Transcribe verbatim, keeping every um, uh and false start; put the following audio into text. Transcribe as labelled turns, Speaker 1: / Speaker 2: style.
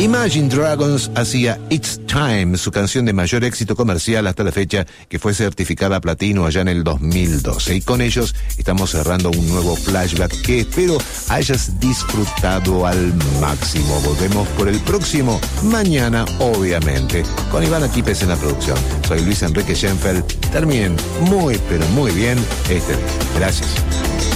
Speaker 1: Imagine Dragons hacía It's Time, su canción de mayor éxito comercial hasta la fecha, que fue certificada platino allá en el dos mil doce. Y con ellos estamos cerrando un nuevo flashback que espero hayas disfrutado al máximo. Volvemos por el próximo mañana, obviamente, con Iván Aquipes en la producción. Soy Luis Enrique Schenfeld. Terminen muy, pero muy bien este día. Gracias.